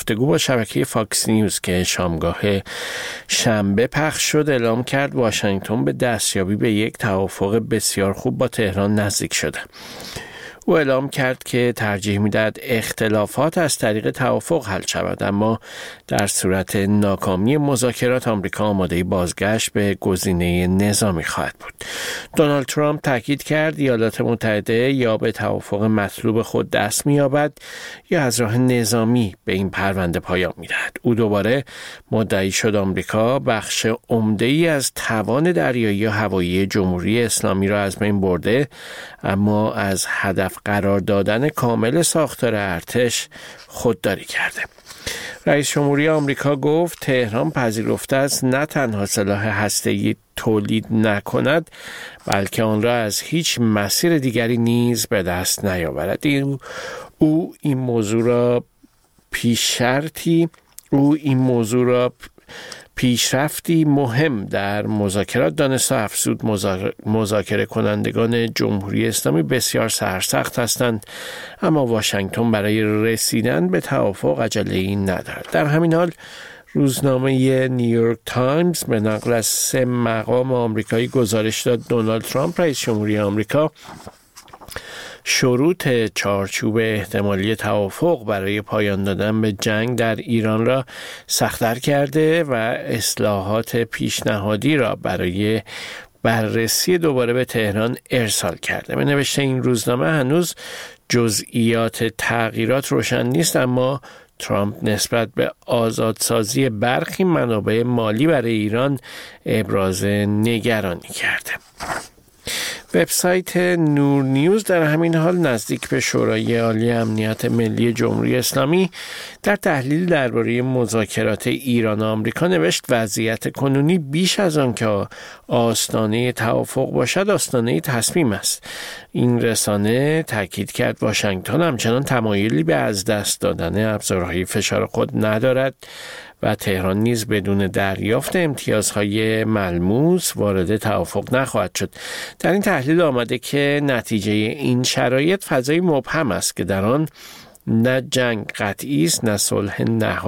گفتگو با شبکه فاکس نیوز که شامگاه شنبه پخش شد اعلام کرد واشنگتن به دستیابی به یک توافق بسیار خوب با تهران نزدیک شده. او اعلام کرد که ترجیح می‌دهد اختلافات از طریق توافق حل شود، اما در صورت ناکامی مذاکرات آمریکا آماده بازگشت به گزینه نظامی خواهد بود. دونالد ترامپ تاکید کرد ایالات متحده یا به توافق مطلوب خود دست می‌یابد یا از راه نظامی به این پرونده پایان می‌دهد. او دوباره مدعی شد آمریکا بخش عمده‌ای از توان دریایی و هوایی جمهوری اسلامی را از بین برده، اما از هدف قرار دادن کامل ساختار ارتش خودداری کرده. رئیس جمهوری آمریکا گفت تهران پذیرفته است نه تنها سلاح هسته‌ای تولید نکند بلکه آن را از هیچ مسیر دیگری نیز به دست نیاورد. او این موضوع را پیشرفتی مهم در مذاکرات دانست و افزود مذاکره کنندگان جمهوری اسلامی بسیار سرسخت هستند، اما واشنگتن برای رسیدن به توافق عجله‌ای ندارد. در همین حال روزنامه نیویورک تایمز به نقل از 3 مقام آمریکایی گزارش داد دونالد ترامپ رئیس جمهوری آمریکا شروط چارچوب احتمالی توافق برای پایان دادن به جنگ در ایران را سخت‌تر کرده و اصلاحات پیشنهادی را برای بررسی دوباره به تهران ارسال کرده. به نوشته این روزنامه هنوز جزئیات تغییرات روشن نیست، اما ترامپ نسبت به آزادسازی برخی منابع مالی برای ایران ابراز نگرانی کرده. وبسایت نور نیوز در همین حال نزدیک به شورای عالی امنیت ملی جمهوری اسلامی در تحلیل درباره مذاکرات ایران و آمریکا نوشت وضعیت کنونی بیش از آن که آستانه توافق باشد آستانه تصمیم است. این رسانه تاکید کرد واشنگتن همچنان تمایلی به از دست دادن ابزارهای فشار خود ندارد و تهران نیز بدون دریافت امتیازهای ملموس وارد توافق نخواهد شد. در این تحلیل آمده که نتیجه این شرایط فضای مبهم است که در آن نه جنگ قطعی است، نه صلح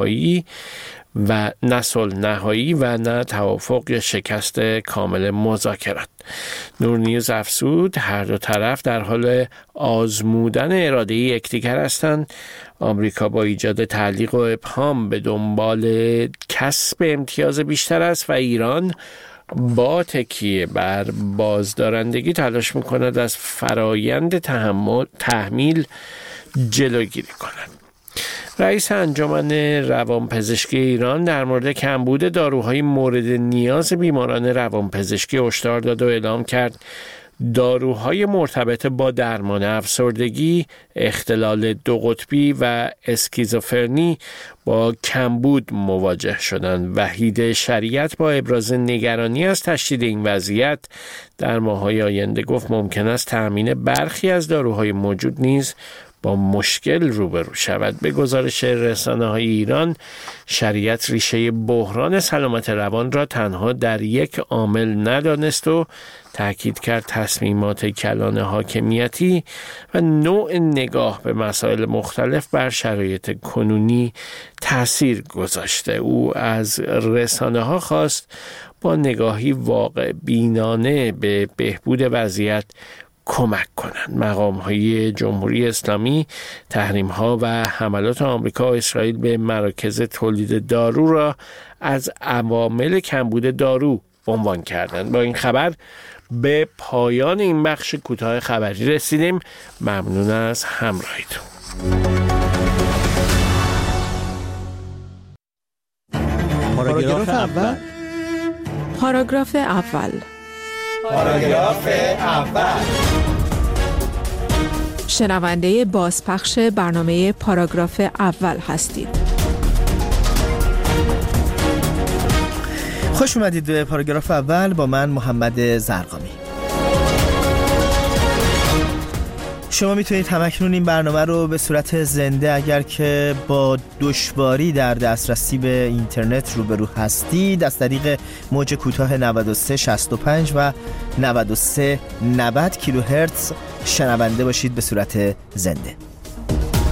نهایی و نه توافق یا شکست کامل مذاکرات. نور نیوز افزود هر دو طرف در حال آزمودن اراده یکدیگر هستند. آمریکا با ایجاد تعلیق و ابهام به دنبال کسب امتیاز بیشتر است و ایران با تکیه بر بازدارندگی تلاش می‌کند از فرایند تحمیل جلوگیری کند. رئیس انجمن روانپزشکی ایران در مورد کمبود داروهای مورد نیاز بیماران روانپزشکی هشدار داد و اعلام کرد داروهای مرتبط با درمان افسردگی، اختلال 2 قطبی و اسکیزوفرنی با کمبود مواجه شدند. وحید شریعت با ابراز نگرانی از تشدید این وضعیت در ماه‌های آینده گفت ممکن است تأمین برخی از داروهای موجود نیز با مشکل روبرو شود. به گزارش رسانه‌های ایران، شریعت ریشه بحران سلامت روان را تنها در یک عامل ندانست و تأکید کرد تصمیمات کلان حاکمیتی و نوع نگاه به مسائل مختلف بر شرایط کنونی تأثیر گذاشته. او از رسانه‌ها خواست با نگاهی واقع بینانه به بهبود وضعیت کمک کنند. مقام‌های جمهوری اسلامی تحریم‌ها و حملات آمریکا و اسرائیل به مراکز تولید دارو را از عوامل کمبود دارو عنوان کردند. با این خبر به پایان این بخش کوتاه خبری رسیدیم. ممنون از همراهیتون. پاراگراف اول. پاراگراف اول. پاراگراف اول. شنونده بازپخش برنامه پاراگراف اول هستید. خوش اومدید به پاراگراف اول با من محمد زرقامی. شما میتونید همکنون این برنامه رو به صورت زنده اگر که با دشواری در دسترسی به اینترنت روبرو هستید از طریق موج کوتاه 9365 و 9390 کیلوهرتز شنونده باشید به صورت زنده.